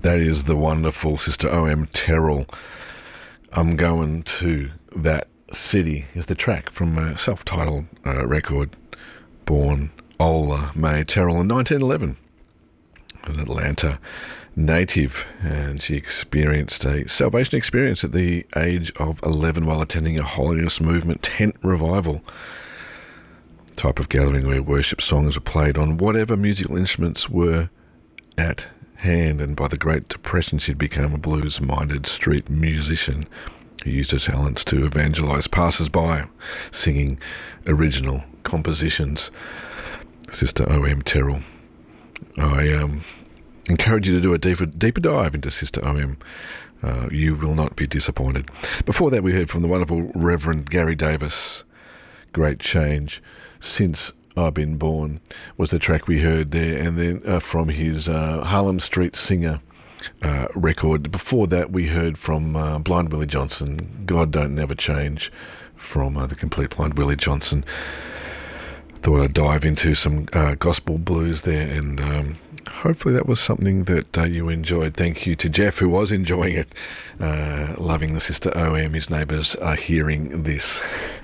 That is the wonderful Sister O.M. Terrell. I'm Going to That City is the track from a self-titled record, born Ola Mae Terrell in 1911. An Atlanta native, and she experienced a salvation experience at the age of 11 while attending a holiness movement tent revival type of gathering where worship songs were played on whatever musical instruments were at hand, and by the Great Depression she'd become a blues-minded street musician who used her talents to evangelise passers-by, singing original compositions. Sister O.M. Terrell. I encourage you to do a deeper dive into Sister O.M. You will not be disappointed. Before that, we heard from the wonderful Reverend Gary Davis. Great Change Since I've Been Born was the track we heard there, and then from his Harlem Street Singer record. Before that, we heard from Blind Willie Johnson, God Don't Never Change, from the complete Blind Willie Johnson. Thought I'd dive into some gospel blues there, and hopefully that was something that you enjoyed. Thank you to Jeff, who was enjoying it, loving the Sister O.M. His neighbours are hearing this.